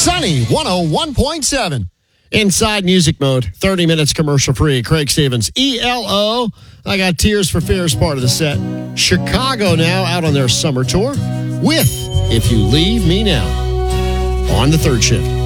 Sunny 101.7. Inside music mode, 30 minutes commercial free. Craig Stevens, ELO. I got Tears for Fears part of the set. Chicago now out on their summer tour with If You Leave Me Now on the third shift.